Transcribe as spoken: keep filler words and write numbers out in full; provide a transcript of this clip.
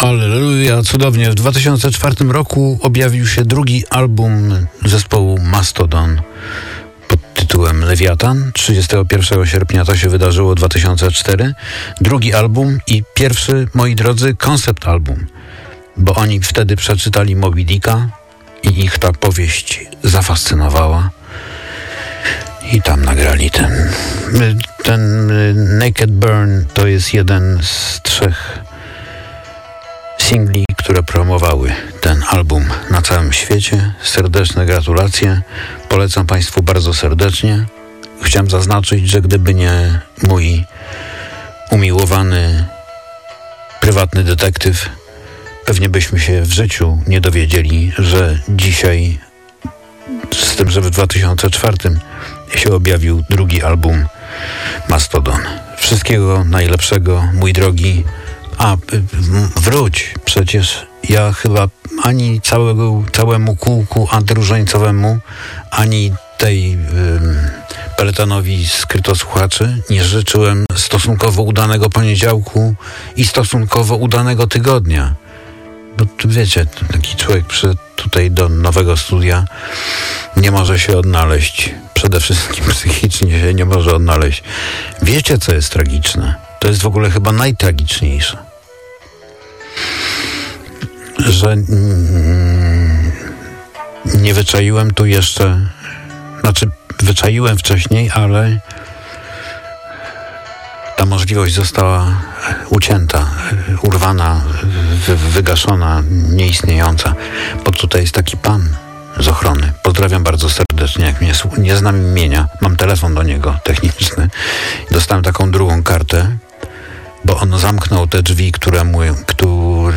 Halleluja, cudownie. W dwa tysiące czwartym roku objawił się drugi album zespołu Mastodon pod tytułem Lewiatan. trzydziestego pierwszego sierpnia to się wydarzyło, dwa tysiące czwarty. Drugi album i pierwszy, moi drodzy, koncept album, bo oni wtedy przeczytali Moby Dicka i ich ta powieść zafascynowała. I tam nagrali ten, ten Naked Burn. To jest jeden z trzech singli, które promowały ten album na całym świecie. Serdeczne gratulacje. Polecam Państwu bardzo serdecznie. Chciałem zaznaczyć, że gdyby nie mój umiłowany prywatny detektyw, pewnie byśmy się w życiu nie dowiedzieli, że dzisiaj, z tym, że w dwa tysiące czwartym się objawił drugi album Mastodon. Wszystkiego najlepszego, mój drogi. A, wróć, przecież ja chyba ani całego, całemu kółku antyróżańcowemu, ani tej y, peletonowi skrytosłuchaczy nie życzyłem stosunkowo udanego poniedziałku i stosunkowo udanego tygodnia. Bo wiecie, taki człowiek przyszedł tutaj do nowego studia, nie może się odnaleźć. Przede wszystkim psychicznie się nie może odnaleźć. Wiecie, co jest tragiczne? To jest w ogóle chyba najtragiczniejsze. Że mm, nie wyczaiłem tu jeszcze, znaczy wyczaiłem wcześniej, ale ta możliwość została ucięta, urwana, wy, wygaszona, nieistniejąca. Bo tutaj jest taki pan z ochrony. Pozdrawiam bardzo serdecznie, jak mnie nie znam imienia. Mam telefon do niego techniczny. Dostałem taką drugą kartę, bo on zamknął te drzwi, które mu, które